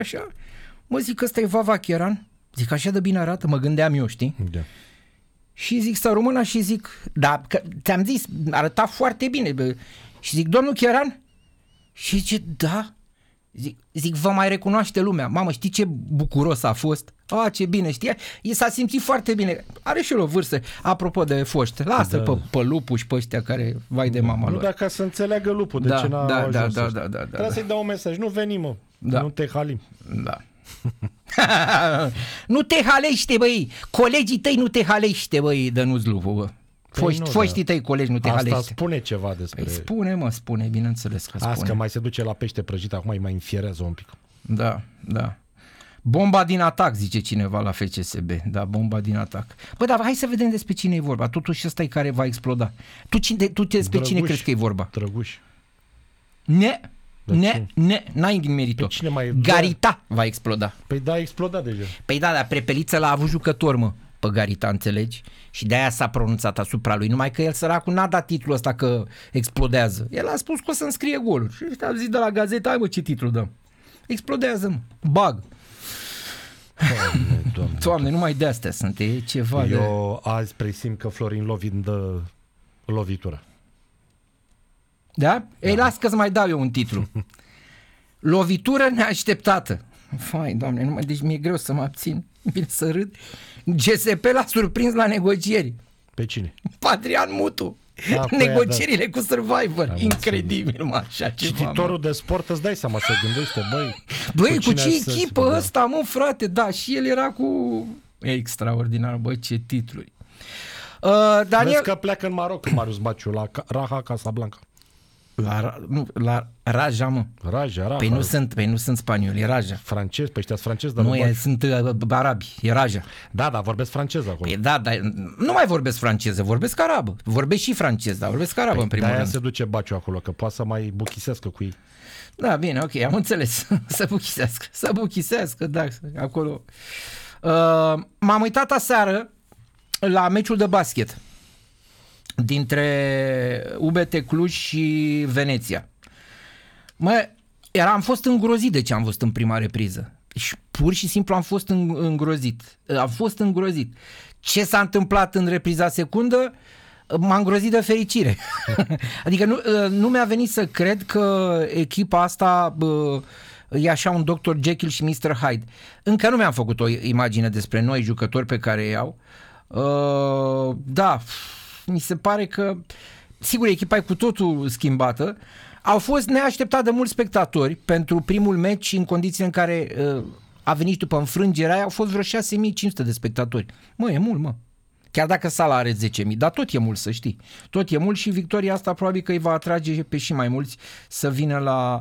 așa. Mă zic, ăsta e Vava Cheran. Zic, așa de bine arată, mă gândeam eu, știi? Da. Și zic, să română și zic, da, că ți-am zis, arăta foarte bine. Bă. Și zic, domnul Cheran? Și zice, da. Zic, vă mai recunoaște lumea. Mamă, știi ce bucuros a fost? Ce bine, știa? S-a simțit foarte bine. Are și el o vârstă. Apropo de foști, lasă pe lupul și pe ăștia care vai de mama lor. Nu, dacă să înțeleagă lupul, de ce n-a ajuns. Trebuie să-i dau un mesaj. Nu venim, mă. Nu te halim. Da. Nu te halește, băi. Colegii tăi nu te halește, băi, Dănuț Lupu, bă. Foștii tăi colegi nu te halește. Asta spune ceva despre... Spune, bineînțeles că spune. Asta că mai se duce la pește prăjit, acum îi mai infierează un pic. Da. Bomba din atac, zice cineva la FCSB. Da, bomba din atac. Bă, dar hai să vedem despre cine e vorba. Totuși ăsta e care va exploda. Tu despre cine crezi că e vorba? Drăguș. N-ai nimerit-o. Garita va exploda. Păi da, a explodat deja. Păi da, dar Prepeliță l-a avut jucător, mă, pe Garita, înțelegi? Și de-aia s-a pronunțat asupra lui. Numai că el, săracul, n-a dat titlul ăsta că explodează. El a spus că o să înscrie goluri. Și a zis de la gazetă, hai mă, ce titlu dăm? Explodează, mă. Bag. Doamne, numai de-astea sunt. E ceva Eu azi presimt că Florin Lovin dă lovitură. Da? Ei, las că-ți mai dau eu un titlu. Lovitură neașteptată. Fai, Doamne, deci mi-e greu să mă abțin. Vine să râd. GSP l-a surprins la negocieri. Pe cine? Adrian Mutu. Negocierile cu Survivor. Incredibil, mă, așa ceva. Cititorul de sport, îți dai seama, se gândește, băi, cu ce echipă ăsta, mă, frate? Da, și el era cu... Extraordinar, băi, ce titluri. Daniel... Vezi că pleacă în Maroc, Marius Baciu, la Raja Casablanca. La Raja, mă. Raja. Păi nu sunt spanioli, e Raja. Francez, păi ăștia-s francezi, dar nu sunt arabi, e Raja. Da, vorbesc franceză acolo. Păi da, dar nu mai vorbesc franceză, vorbesc arabă. Vorbesc și franceză, dar vorbesc arabă în primul rând. De-aia se duce Baciu acolo, că poate să mai buchisească cu ei. Da, bine, ok, am înțeles. Să buchisească, da, acolo. M-am uitat aseară la meciul de basket dintre UBT Cluj și Veneția. Am fost îngrozit de ce am văzut în prima repriză. Și pur și simplu am fost îngrozit. Ce s-a întâmplat în repriza secundă m-a îngrozit de fericire. Adică nu mi-a venit să cred că echipa asta e așa un Dr. Jekyll și Mr. Hyde. Încă nu mi-am făcut o imagine despre noi jucători pe care îi au. Da, mi se pare că, sigur, echipa e cu totul schimbată. Au fost neașteptat de mulți spectatori pentru primul meci, în condiții în care a venit după înfrângerea aia, au fost vreo 6.500 de spectatori. E mult, mă. Chiar dacă sala are 10.000, dar tot e mult, să știi. Tot e mult și victoria asta probabil că îi va atrage pe și mai mulți să vină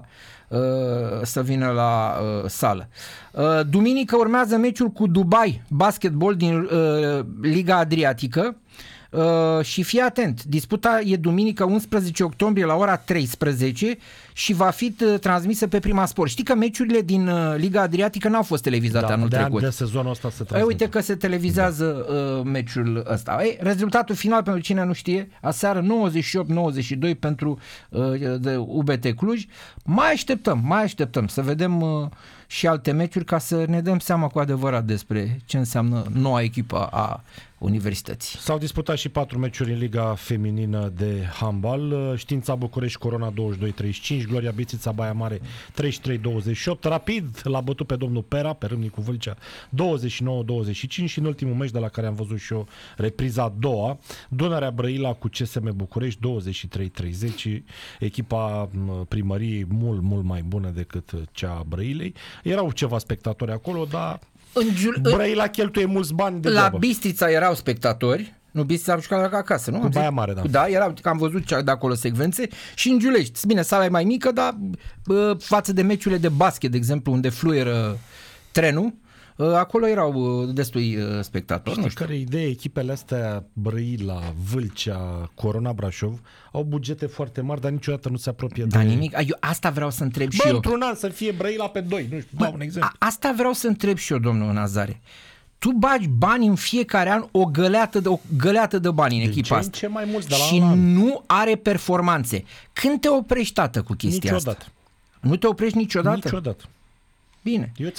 la sală. Duminică urmează meciul cu Dubai Basketball din Liga Adriatică. Și fii atent, disputa e duminică 11 octombrie la ora 13 și va fi transmisă pe Prima Sport. Știi că meciurile din Liga Adriatică n-au fost televizate anul trecut. De sezonul ăsta se transmite. Uite că se televizează meciul ăsta. Rezultatul final, pentru cine nu știe, aseară 98-92 pentru de UBT Cluj. Mai așteptăm să vedem și alte meciuri ca să ne dăm seama cu adevărat despre ce înseamnă noua echipă a Universității. S-au disputat și 4 meciuri în Liga Feminină de handbal. Știința București Corona 22-35, Gloria Bițița Baia Mare 33-28. Rapid l-a bătut pe domnul Pera, pe Râmnicu Vâlcea 29-25 și în ultimul meci de la care am văzut și eu repriza a doua, Dunărea Brăila cu CSM București 23-30. Echipa primăriei mult mai bună decât cea a Brăilei. Erau ceva spectatori acolo, dar Brăila cheltuie mulți bani degeaba. La Bistrița erau spectatori, nu Bistrița a jucat acasă, nu? Cu Baia Mare, da. Da, erau, că am văzut de acolo secvențe și în Giulești. Bine, sala e mai mică, dar față de meciurile de basket, de exemplu, unde fluieră trenul, acolo erau destui spectatori. Știi care e ideea? Echipele astea, Brăila, Vâlcea, Corona Brașov, au bugete foarte mari, dar niciodată nu se apropie de... nimic. Asta vreau să întreb și eu. Într-un an să fie Brăila pe 2, nu știu, dau un exemplu. Asta vreau să întreb și eu, domnul Nazare. Tu bagi bani în fiecare an, o găleată de bani în echipa asta. Ce mai mulți de la și nu are performanțe. Când te oprești, tată, cu chestia Niciodată. asta? Nu te oprești niciodată? Niciodată. Bine. Eu